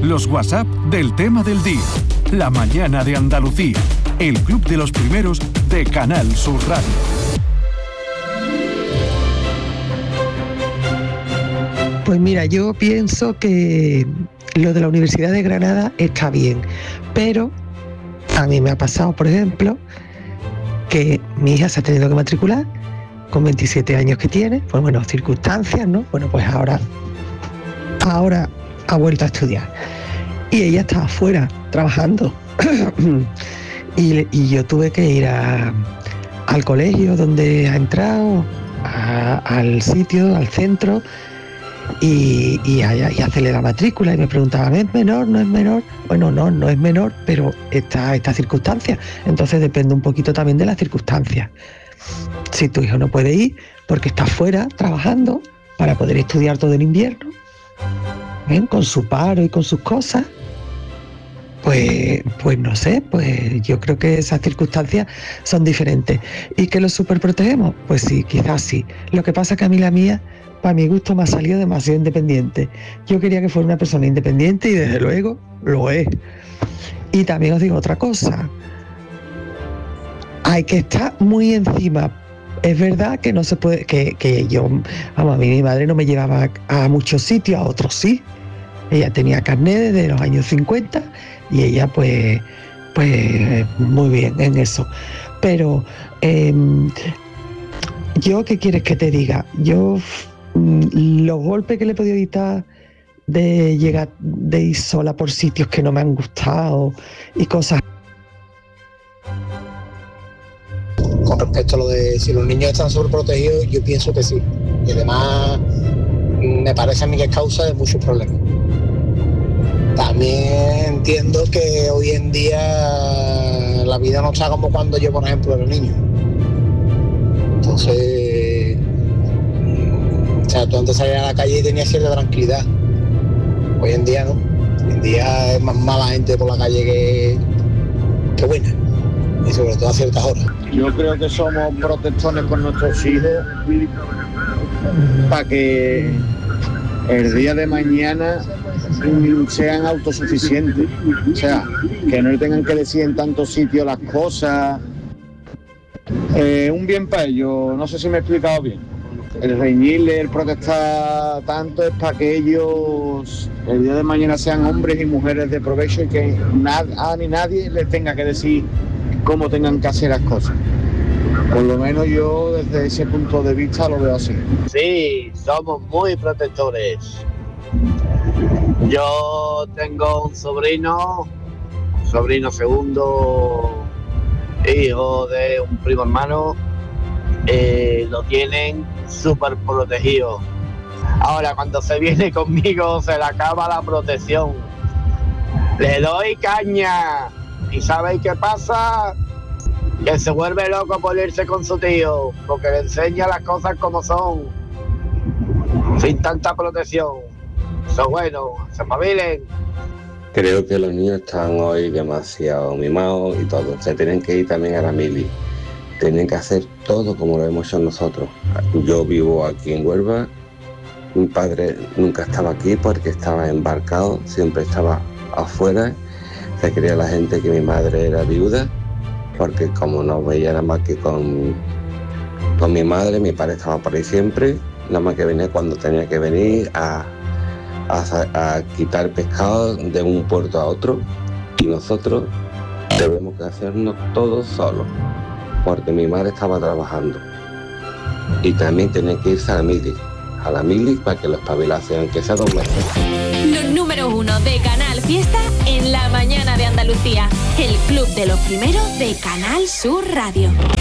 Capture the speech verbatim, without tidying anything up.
Los WhatsApp del tema del día. La mañana de Andalucía. El club de los primeros de Canal Sur Radio. Pues mira, yo pienso que lo de la Universidad de Granada está bien, pero a mí me ha pasado, por ejemplo, que mi hija se ha tenido que matricular con veintisiete años que tiene, pues bueno, circunstancias, ¿no? Bueno, pues ahora, ahora ha vuelto a estudiar. Y ella estaba afuera, trabajando. y, y yo tuve que ir a, al colegio donde ha entrado, a, al sitio, al centro, y, y, a, y hacerle la matrícula. Y me preguntaban, ¿es menor, no es menor? Bueno, no, no es menor, pero está esta circunstancia. Entonces depende un poquito también de las circunstancias. Si tu hijo no puede ir porque está fuera trabajando para poder estudiar todo el invierno, ¿ven? Con su paro y con sus cosas, pues, pues no sé, pues yo creo que esas circunstancias son diferentes. ¿Y que los superprotegemos? Pues sí, quizás sí. Lo que pasa es que a mí la mía, para mi gusto, me ha salido demasiado independiente. Yo quería que fuera una persona independiente y desde luego lo es. Y también os digo otra cosa. Hay que estar muy encima. Es verdad que no se puede, que, que yo, vamos, a mí mi madre no me llevaba a muchos sitios, a otros sí. Ella tenía carnet desde los años cincuenta y ella pues, pues muy bien en eso. Pero eh, yo, ¿qué quieres que te diga? Yo los golpes que le he podido evitar de llegar, de ir sola por sitios que no me han gustado y cosas. Con respecto a lo de si los niños están sobreprotegidos, yo pienso que sí. Y además me parece a mí que es causa de muchos problemas. También entiendo que hoy en día la vida no está como cuando yo, por ejemplo, era niño. Entonces, o sea, tú antes salías a la calle y tenías cierta tranquilidad. Hoy en día no. Hoy en día es más mala gente por la calle que, que buena. Y sobre todo a ciertas horas. Yo creo que somos protectores con nuestros hijos para que el día de mañana sean autosuficientes, o sea, que no le tengan que decir en tantos sitios las cosas. Eh, un bien para ellos, no sé si me he explicado bien. El reñirle, el protestar tanto es para que ellos el día de mañana sean hombres y mujeres de provecho y que nada ni nadie les tenga que decir cómo tengan que hacer las cosas. Por lo menos yo desde ese punto de vista lo veo así. Sí, somos muy protectores. Yo tengo un sobrino, sobrino segundo, hijo de un primo hermano, eh, lo tienen súper protegido. Ahora cuando se viene conmigo se le acaba la protección. Le doy caña. ¿Y sabéis qué pasa? Que se vuelve loco por irse con su tío, porque le enseña las cosas como son, sin tanta protección. Eso es bueno, se movilen. Creo que los niños están hoy demasiado mimados y todo. Se tienen que ir también a la mili. Tienen que hacer todo como lo hemos hecho nosotros. Yo vivo aquí en Huelva. Mi padre nunca estaba aquí porque estaba embarcado, siempre estaba afuera. Se creía la gente que mi madre era viuda, porque como no veía nada más que con, con mi madre, mi padre estaba por ahí siempre, nada más que venía cuando tenía que venir a, a, a quitar pescado de un puerto a otro, y nosotros debemos que hacernos todo solos, porque mi madre estaba trabajando. Y también tenía que irse a la mili, a la mili para que los espabilasen, aunque sea dos meses. Los número uno de Canal Fiesta en la mañana de Andalucía. El club de los primeros de Canal Sur Radio.